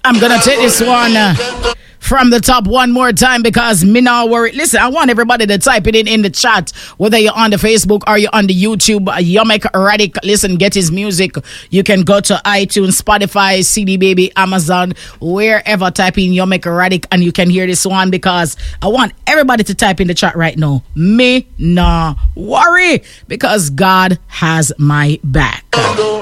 I'm gonna take this one from the top one more time because me not worry. Listen, I want everybody to type it in the chat, whether you're on the Facebook or you're on the YouTube. Yomek Radic, listen, get his music. You can go to iTunes, Spotify, CD Baby, Amazon, wherever. Type in Yomek Radic and you can hear this one because I want everybody to type in the chat right now. Me not worry because God has my back.